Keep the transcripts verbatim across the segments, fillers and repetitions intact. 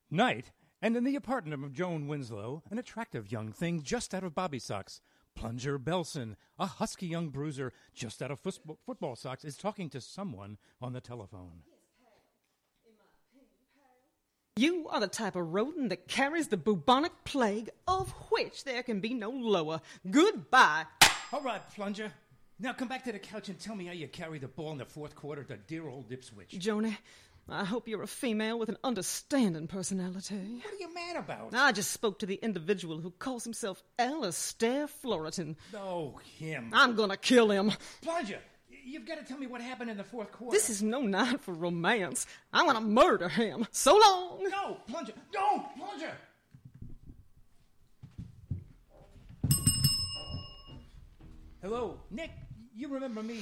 Night, and in the apartment of Joan Winslow, an attractive young thing just out of bobby socks, Plunger Belson, a husky young bruiser just out of fus- football socks, is talking to someone on the telephone. You are the type of rodent that carries the bubonic plague, of which there can be no lower. Goodbye. All right, Plunger. Now come back to the couch and tell me how you carried the ball in the fourth quarter to dear old Ipswich. Joni, I hope you're a female with an understanding personality. What are you mad about? I just spoke to the individual who calls himself Alastair Floriton. Oh, him. I'm gonna kill him. Plunger, you've got to tell me what happened in the fourth quarter. This is no night for romance. I'm gonna murder him. So long. No, Plunger. Don't, Plunger. Hello, Nick. You remember me?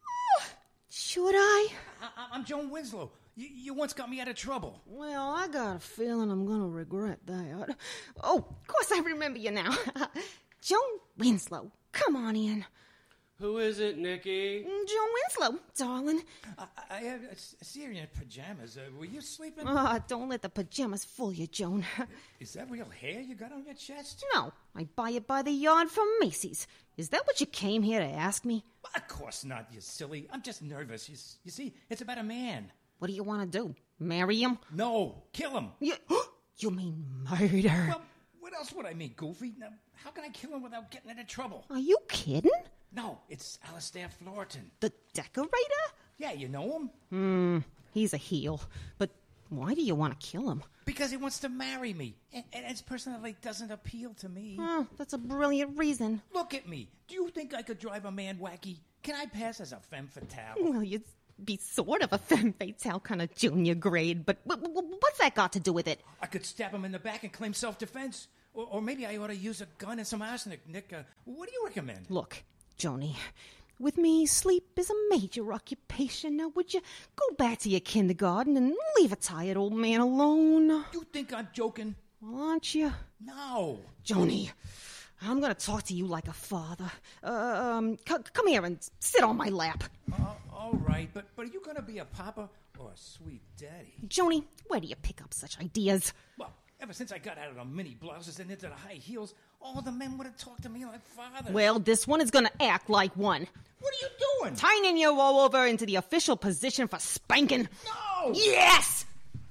Should I? I- I'm Joan Winslow. You-, you once got me out of trouble. Well, I got a feeling I'm gonna regret that. Oh, of course I remember you now. Joan Winslow, come on in. Who is it, Nicky? Joan Winslow, darling. I, I have a Syrian pajamas. Uh, were you sleeping? Oh, don't let the pajamas fool you, Joan. Is that real hair you got on your chest? No, I buy it by the yard from Macy's. Is that what you came here to ask me? Well, of course not, you silly. I'm just nervous. You, you see, it's about a man. What do you want to do? Marry him? No, kill him. You, you mean murder? Well, what else would I mean, Goofy? Now, how can I kill him without getting into trouble? Are you kidding? No, it's Alastair Floriton. The decorator? Yeah, you know him? Hmm, he's a heel. But why do you want to kill him? Because he wants to marry me, and, and his personality doesn't appeal to me. Oh, that's a brilliant reason. Look at me. Do you think I could drive a man wacky? Can I pass as a femme fatale? Well, you'd be sort of a femme fatale kind of junior grade, but w- w- what's that got to do with it? I could stab him in the back and claim self-defense. Or, or maybe I ought to use a gun and some arsenic, Nick. Uh, what do you recommend? Look, Joni, with me, sleep is a major occupation. Now, would you go back to your kindergarten and leave a tired old man alone? You think I'm joking? Well, aren't you? No. Joni, I'm going to talk to you like a father. Uh, um, c- come here and sit on my lap. Uh, all right, but, but are you going to be a papa or a sweet daddy? Joni, where do you pick up such ideas? Well, ever since I got out of the mini blouses and into the high heels, all the men would have talked to me like fathers. Well, this one is going to act like one. What are you doing? Tying you all over into the official position for spanking. No! Yes!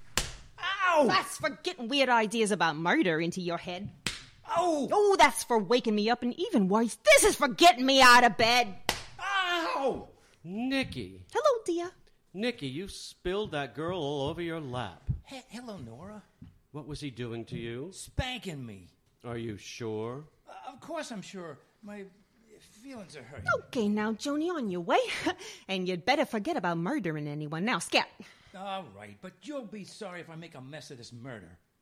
Ow! That's for getting weird ideas about murder into your head. Ow! Oh, that's for waking me up, and even worse, this is for getting me out of bed. Ow! Nicky. Hello, dear. Nicky, you spilled that girl all over your lap. He- hello, Nora. What was he doing to you? Spanking me. Are you sure? Uh, of course I'm sure. My feelings are hurt. Okay, now, Joni, on your way. And you'd better forget about murdering anyone. Now, scat. All right, but you'll be sorry if I make a mess of this murder.